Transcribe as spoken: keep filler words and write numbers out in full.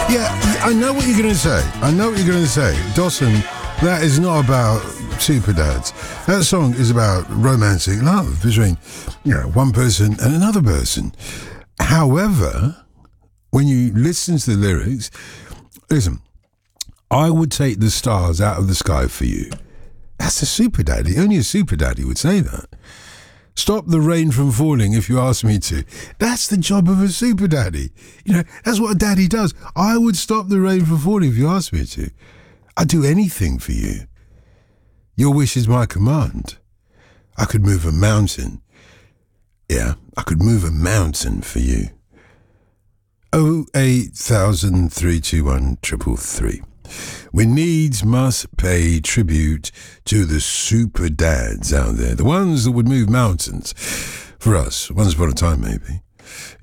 Yeah, I know what you're going to say. I know what you're going to say. Dawson, that is not about super dads. That song is about romantic love between, you know, one person and another person. However, when you listen to the lyrics, listen, I would take the stars out of the sky for you. That's a super daddy. Only a super daddy would say that. Stop the rain from falling if you ask me to. That's the job of a super daddy. You know, that's what a daddy does. I would stop the rain from falling if you asked me to. I'd do anything for you. Your wish is my command. I could move a mountain. Yeah, I could move a mountain for you. oh eight thousand three two one triple three. We needs must pay tribute to the super dads out there, the ones that would move mountains for us, once upon a time maybe.